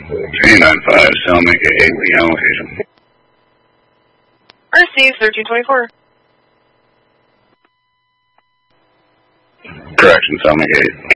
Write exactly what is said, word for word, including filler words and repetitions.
three nine five, Salmica eight, we on location. Received, thirteen twenty-four. Correction, Salmica eight.